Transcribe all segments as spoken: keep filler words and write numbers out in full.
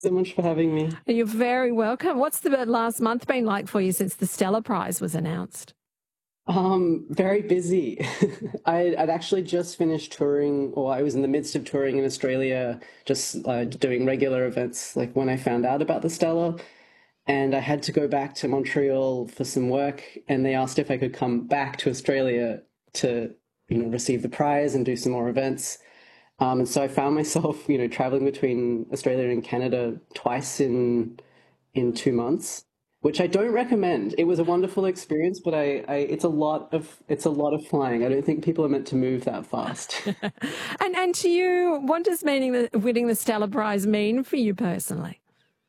So much for having me. You're very welcome. What's the last month been like for you since the Stella Prize was announced? Um, very busy. I, I'd actually just finished touring, or I was in the midst of touring in Australia, just uh, doing regular events, like when I found out about the Stella. And I had to go back to Montreal for some work, and they asked if I could come back to Australia to, you know, receive the prize and do some more events. Um, and so I found myself, you know, traveling between Australia and Canada twice in in two months, which I don't recommend. It was a wonderful experience, but I, I it's a lot of it's a lot of flying. I don't think people are meant to move that fast. and and to you, what does meaning the, winning the Stella Prize mean for you personally?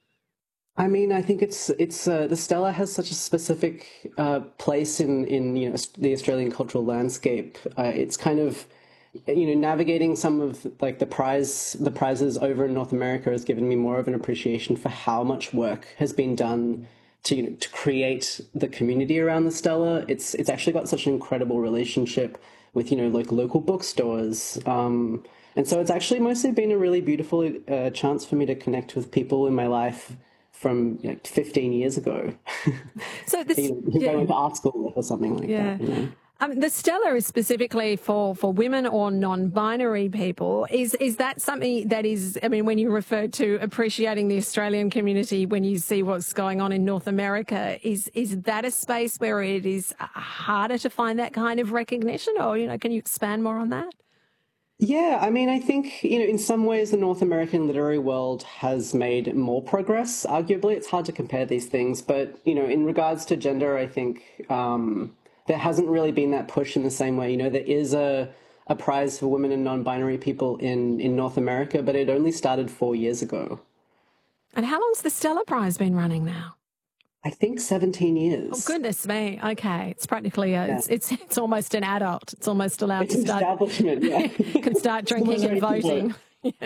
I mean, I think it's it's uh, the Stella has such a specific uh, place in in you know the Australian cultural landscape. Uh, it's kind of you know navigating some of like the prize the prizes over in North America has given me more of an appreciation for how much work has been done to you know, to create the community around the Stella. It's it's actually got such an incredible relationship with you know like local bookstores. Um, and so it's actually mostly been a really beautiful uh, chance for me to connect with people in my life from like fifteen years ago. So this, you know, who yeah, went to art school or something like yeah. that. You know? Um, the Stella is specifically for, for women or non-binary people. Is is that something that is, I mean, when you refer to appreciating the Australian community, when you see what's going on in North America, is is that a space where it is harder to find that kind of recognition? Or, you know, can you expand more on that? Yeah, I mean, I think, you know, in some ways the North American literary world has made more progress. Arguably, it's hard to compare these things, but, you know, in regards to gender, I think um, there hasn't really been that push in the same way. You know, there is a, a prize for women and non-binary people in, in North America, but it only started four years ago. And how long's the Stella Prize been running now? I think seventeen Oh years. goodness me! Okay, it's practically a, Yeah. it's, it's it's almost an adult. It's almost allowed It's to an start establishment, yeah. can start drinking and voting. Yeah.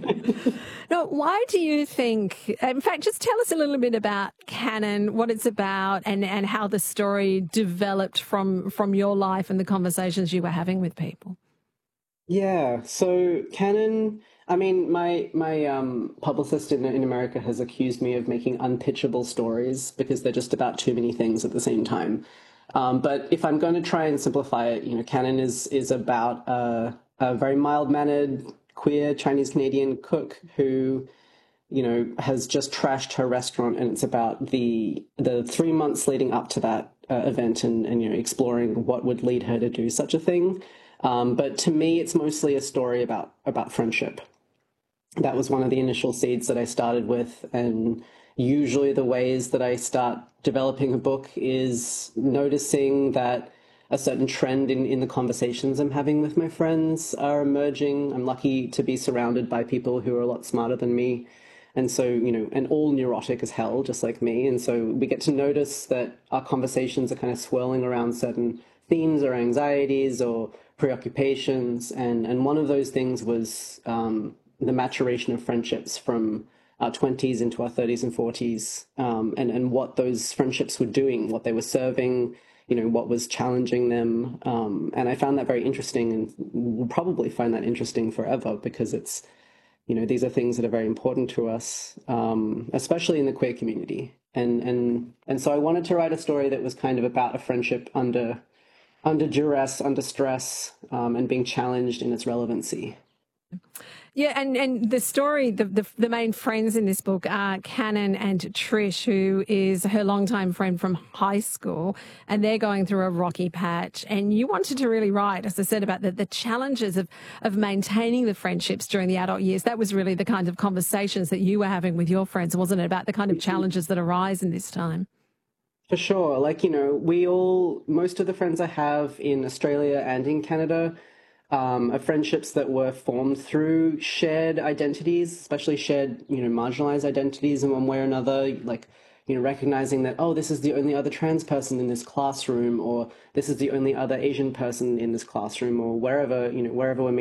No, why do you think? In fact, just tell us a little bit about Canon, what it's about, and and how the story developed from from your life and the conversations you were having with people. Yeah, so Canon, I mean, my my um, publicist in in America has accused me of making unpitchable stories because they're just about too many things at the same time. Um, but if I'm going to try and simplify it, you know, Canon is is about a, a very mild-mannered queer Chinese Canadian cook who, you know, has just trashed her restaurant, and it's about the the three months leading up to that uh, event, and and you know, exploring what would lead her to do such a thing. Um, but to me, it's mostly a story about about friendship. That was one of the initial seeds that I started with, and usually the ways that I start developing a book is noticing that a certain trend in, in the conversations I'm having with my friends are emerging. I'm lucky to be surrounded by people who are a lot smarter than me. And so, you know, and all neurotic as hell, just like me. And so we get to notice that our conversations are kind of swirling around certain themes or anxieties or preoccupations. And, and one of those things was um, the maturation of friendships from our twenties into our thirties and forties, um, and, and what those friendships were doing, what they were serving, you know, what was challenging them. Um, and I found that very interesting, and will probably find that interesting forever, because it's, you know, these are things that are very important to us, um, especially in the queer community. And, and, and so I wanted to write a story that was kind of about a friendship under, under duress, under stress, um, and being challenged in its relevancy. Yeah, and, and the story, the, the the main friends in this book are Canon and Trish, who is her longtime friend from high school, and they're going through a rocky patch. And you wanted to really write, as I said, about the, the challenges of, of maintaining the friendships during the adult years. That was really the kind of conversations that you were having with your friends, wasn't it, about the kind of challenges that arise in this time? For sure. Like, you know, we all, most of the friends I have in Australia and in Canada, um, are friendships that were formed through shared identities, especially shared, you know, marginalized identities in one way or another. Like, you know, recognizing that, oh, this is the only other trans person in this classroom, or this is the only other Asian person in this classroom, or wherever, you know, wherever we're